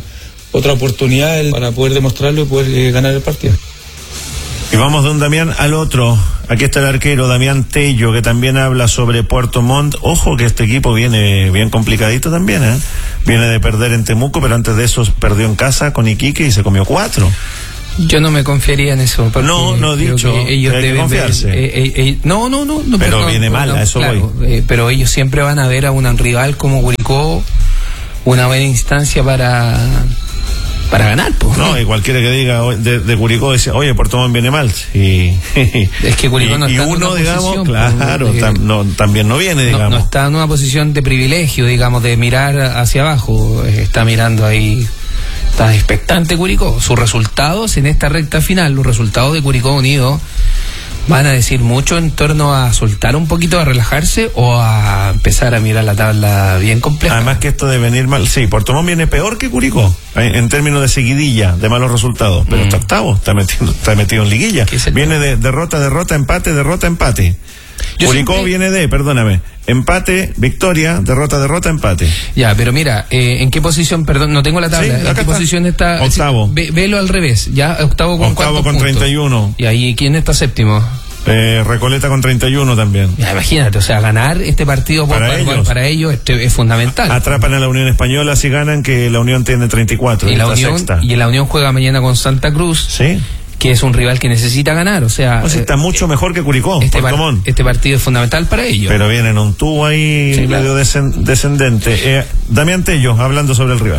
oportunidad para poder demostrarlo y poder ganar el partido. Y vamos de un Damián al otro. aquí está el arquero Damián Tello, que también habla sobre Puerto Montt. Ojo que este equipo viene bien complicadito también, ¿eh? Viene de perder en Temuco, pero antes de eso perdió en casa con Iquique y se comió 4. Yo no me confiaría en eso. No he dicho que ellos hay que confiarse. No. Pero viene mal, a eso claro, voy. Pero ellos siempre van a ver a un rival como Curicó una buena instancia para ganar, pues. No, y cualquiera que diga de Curicó dice, oye, Puerto Montt viene mal. Es que Curicó no está en una posición, claro, también no viene, digamos. No está en una posición de privilegio, digamos, de mirar hacia abajo. Está mirando ahí. Está expectante Curicó. Sus resultados en esta recta final, los resultados de Curicó Unido, van a decir mucho en torno a soltar un poquito, a relajarse o a empezar a mirar la tabla bien compleja. Además que esto de venir mal, sí, Puerto Montt viene peor que Curicó en términos de seguidilla, de malos resultados, pero está octavo, está metido en liguilla. Viene de derrota, empate, derrota, empate. Curicó viene de, perdóname, empate, victoria, derrota, empate. Ya, pero mira, ¿en qué posición, perdón, no tengo la tabla, ¿en qué posición está? Octavo. Velo al revés, ya, octavo con puntos? 31. ¿Y ahí quién está séptimo? Recoleta con 31 también. Ya, imagínate, o sea, ganar este partido para ellos es fundamental. Atrapan a la Unión Española si ganan, que la Unión tiene 34. Y la Unión juega mañana con Santa Cruz. Sí. Que es un rival que necesita ganar, o sea... está mucho mejor que Curicó, este partido es fundamental para ellos. Pero viene en un tubo ahí medio descendente. Damián Tello, hablando sobre el rival.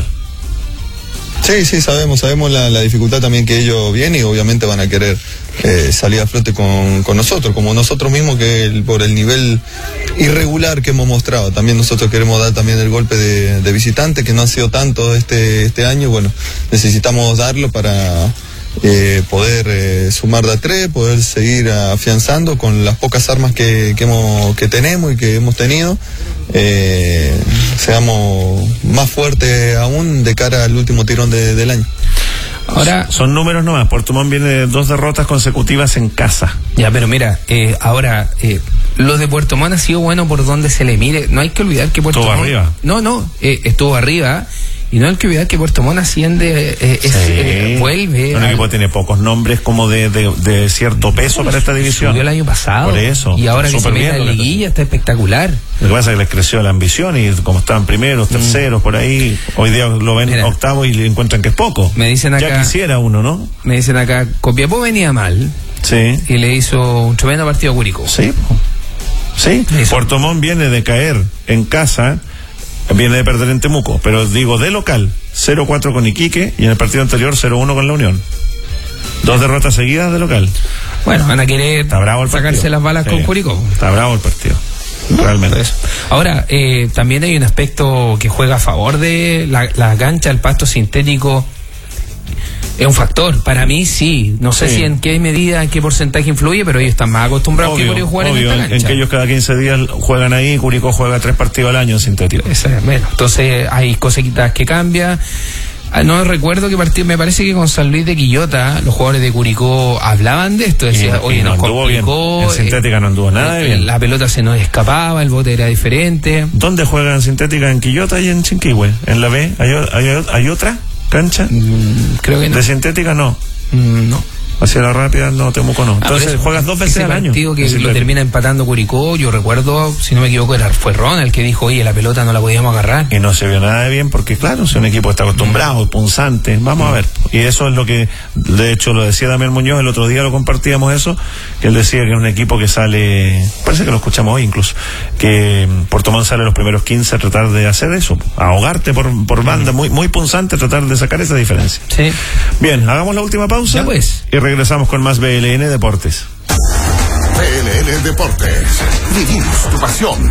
Sí, sabemos la dificultad también que ellos vienen y obviamente van a querer salir a flote con nosotros, como nosotros mismos, que por el nivel irregular que hemos mostrado. También nosotros queremos dar también el golpe de visitante, que no ha sido tanto este año. Bueno, necesitamos darlo para... poder sumar de a 3, poder seguir afianzando con las pocas armas que tenemos y que hemos tenido, seamos más fuertes aún de cara al último tirón del año. Ahora son números nomás. Puerto Montt viene de 2 derrotas consecutivas en casa. Ya, pero mira, ahora lo de Puerto Montt ha sido bueno por donde se le mire. No hay que olvidar que Puerto Montt arriba. Estuvo arriba. Y no hay que olvidar que Puerto Montt asciende, vuelve. Un equipo que tiene pocos nombres como de cierto peso para esta división. Subió el año pasado. Por eso. Y ahora que se mete en la liguilla está espectacular. Lo que pasa es que les creció la ambición y como estaban primeros, terceros, por ahí, hoy día lo ven octavo y le encuentran que es poco. Me dicen acá. Ya quisiera uno, ¿no? Me dicen acá, Copiapó venía mal. Sí. Y le hizo un tremendo partido a Curicó. Sí. Puerto Montt viene de caer en casa. Viene de perder en Temuco, pero digo de local, 0-4 con Iquique y en el partido anterior 0-1 con la Unión. 2 derrotas seguidas de local. Bueno, van a querer sacarse las balas con Curicó. Está bravo el partido, realmente. Ahora, también hay un aspecto que juega a favor de la cancha, el pasto sintético. Es un factor, para mí sí, no sé si en qué medida, en qué porcentaje influye, pero ellos están más acostumbrados que Curicó jugar en esta cancha. En que ellos cada 15 días juegan ahí, Curicó juega 3 partidos al año en sintético. Bueno, entonces hay cositas que cambian. No recuerdo qué partido, me parece que con San Luis de Quillota los jugadores de Curicó hablaban de esto, decían, oye, nos complicó, en sintética no anduvo nada bien. La pelota se nos escapaba, el bote era diferente. ¿Dónde juegan sintética? ¿En Quillota y en Chinquihue? ¿En la B? ¿Hay otra cancha? Creo que no. ¿De sintética no? No. Hacia la rápida no, Temuco no. Entonces juegas 2 veces al año. Partido que lo termina empatando Curicó, yo recuerdo, si no me equivoco, fue Ron el que dijo, oye, la pelota no la podíamos agarrar. Y no se vio nada de bien porque, claro, si un equipo está acostumbrado, punzante, vamos a ver. Y eso es lo que, de hecho, lo decía Damián Muñoz, el otro día lo compartíamos eso, que él decía que es un equipo que sale, parece que lo escuchamos hoy incluso, que Puerto Montt sale los primeros 15 a tratar de hacer eso, a ahogarte por banda, muy punzante, tratar de sacar esa diferencia. Sí. Bien, hagamos la última pausa. Ya pues. Y regresamos con más BLN Deportes. BLN Deportes. Vivimos tu pasión.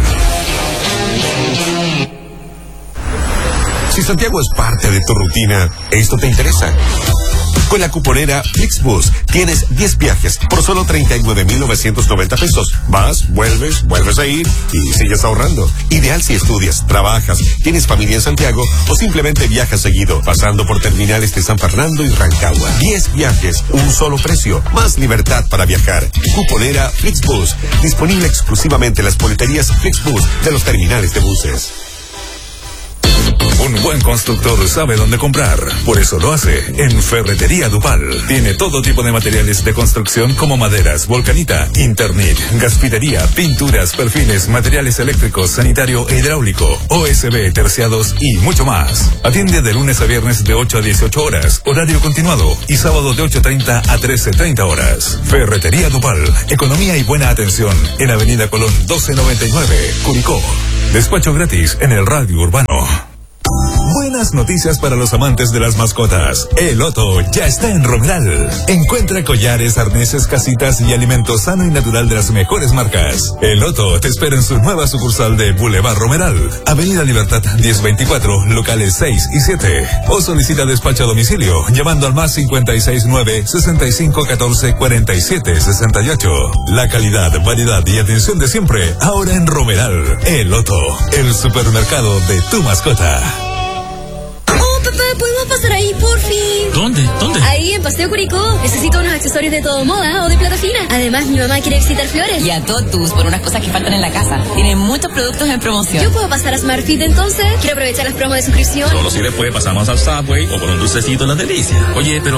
Si Santiago es parte de tu rutina, esto te interesa. Con la cuponera Flixbus tienes 10 viajes por solo 39,990 pesos. Vas, vuelves a ir y sigues ahorrando. Ideal si estudias, trabajas, tienes familia en Santiago o simplemente viajas seguido, pasando por terminales de San Fernando y Rancagua. 10 viajes, un solo precio, más libertad para viajar. Cuponera Flixbus, disponible exclusivamente en las boleterías Flixbus de los terminales de buses. Un buen constructor sabe dónde comprar. Por eso lo hace en Ferretería Dupal. Tiene todo tipo de materiales de construcción como maderas, volcanita, Internet, gasfitería, pinturas, perfiles, materiales eléctricos, sanitario e hidráulico, OSB, terciados y mucho más. Atiende de lunes a viernes de 8 a 18 horas, horario continuado, y sábado de 8:30 a 13:30 horas. Ferretería Dupal, economía y buena atención en Avenida Colón 1299, Curicó. Despacho gratis en el radio urbano. Buenas noticias para los amantes de las mascotas. El Otto ya está en Romeral. Encuentra collares, arneses, casitas y alimento sano y natural de las mejores marcas. El Otto te espera en su nueva sucursal de Boulevard Romeral, Avenida Libertad 1024, locales 6 y 7. O solicita despacho a domicilio llamando al +569 6514 4768. La calidad, variedad y atención de siempre ahora en Romeral. El Otto, el supermercado de tu mascota. Papá, ¿podemos pasar ahí, por fin? ¿Dónde? Ahí, en Paseo Curicó. Necesito unos accesorios de todo moda o de plata fina. Además, mi mamá quiere visitar Flores. Y a Totus por unas cosas que faltan en la casa. Tienen muchos productos en promoción. ¿Yo puedo pasar a SmartFit entonces? Quiero aprovechar las promos de suscripción. Solo si después pasamos al Subway o por un dulcecito en las delicias. Oye, pero